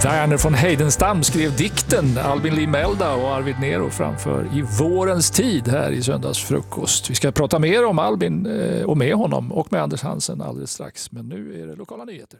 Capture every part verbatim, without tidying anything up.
Verner von Heidenstam skrev dikten Albin Limelda och Arvid Nero framför I vårens tid här i Söndagsfrukost. Vi ska prata mer om Albin och med honom och med Anders Hansen alldeles strax. Men nu är det lokala nyheter.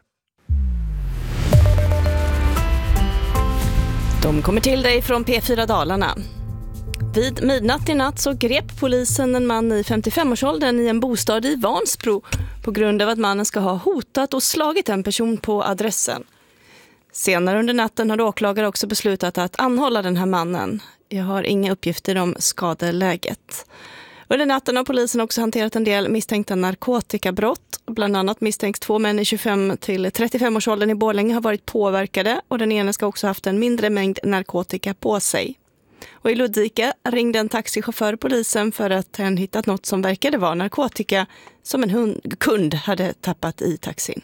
De kommer till dig från P fyra Dalarna. Vid midnatt i natt så grep polisen en man i femtiofem-årsåldern i en bostad i Vansbro på grund av att mannen ska ha hotat och slagit en person på adressen. Senare under natten har åklagare också beslutat att anhålla den här mannen. Jag har inga uppgifter om skadeläget. Under natten har polisen också hanterat en del misstänkta narkotikabrott. Bland annat misstänks två män i tjugofem till trettiofem-årsåldern i Borlänge har varit påverkade och den ena ska också haft en mindre mängd narkotika på sig. Och i Ludvika ringde en taxichaufför polisen för att han hittat något som verkade vara narkotika som en hund, kund hade tappat i taxin.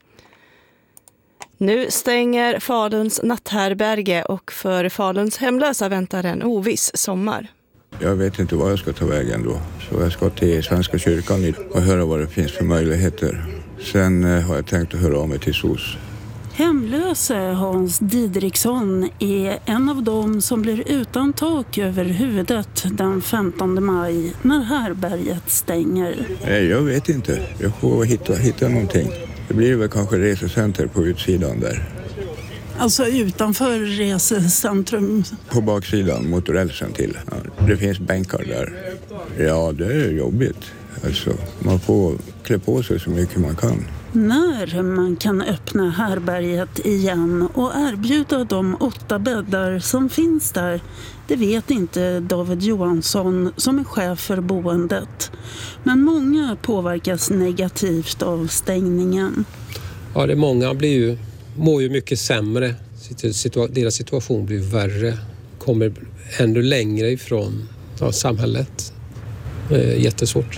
Nu stänger Faluns natthärberge och för Faluns hemlösa väntar en oviss sommar. Jag vet inte vad jag ska ta vägen då. Så jag ska till Svenska kyrkan och höra vad det finns för möjligheter. Sen har jag tänkt att höra av mig till S O S. Hemlöse Hans Didriksson är en av dem som blir utan tak över huvudet den femtonde maj när härberget stänger. Nej, jag vet inte. Jag får hitta, hitta någonting. Det blir väl kanske resecenter på utsidan där. Alltså utanför resecentrum? På baksidan mot rälsen till. Ja, det finns bänkar där. Ja, det är jobbigt. Alltså, man får klä på sig så mycket man kan. När man kan öppna härberget igen och erbjuda de åtta bäddar som finns där, det vet inte David Johansson som är chef för boendet. Men många påverkas negativt av stängningen. Ja, det är många blir ju, mår ju mycket sämre. Deras situation blir värre. Kommer ännu längre ifrån ja, samhället. Jättesvårt.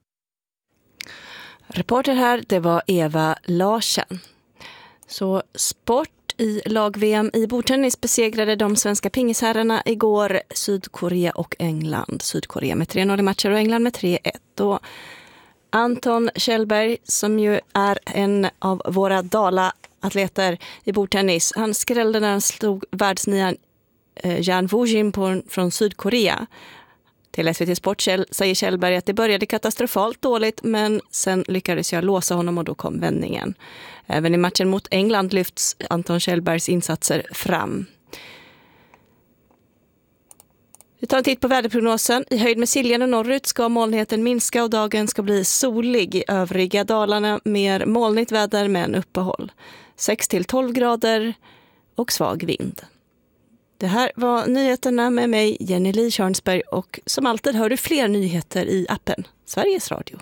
Reporter här, det var Eva Larsen. Så sport i lag-V M i bordtennis besegrade de svenska pingisherrarna igår Sydkorea och England. Sydkorea med tre noll i matcher och England med tre ett. Och Anton Kjellberg, som ju är en av våra Dala-atleter i bordtennis, han skrällde när han slog världsnian eh, Jan Woo-jin på, från Sydkorea. Till S V T Sport säger Kjellberg att det började katastrofalt dåligt men sen lyckades jag låsa honom och då kom vändningen. Även i matchen mot England lyfts Anton Kjellbergs insatser fram. Vi tar en titt på väderprognosen. I höjd med Siljan och norrut ska molnigheten minska och dagen ska bli solig. I övriga Dalarna mer molnigt väder med en uppehåll. sex till tolv grader och svag vind. Det här var nyheterna med mig, Jenny Li Körnsberg, och som alltid hör du fler nyheter i appen Sveriges Radio.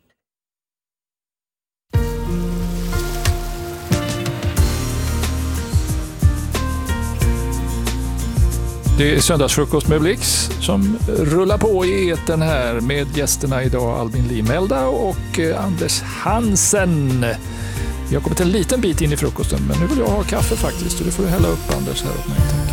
Det är Söndagsfrukost med Blix som rullar på i eten här med gästerna idag Albin Limelda och Anders Hansen. Vi har kommit en liten bit in i frukosten men nu vill jag ha kaffe faktiskt och det får du hälla upp Anders här åt mig.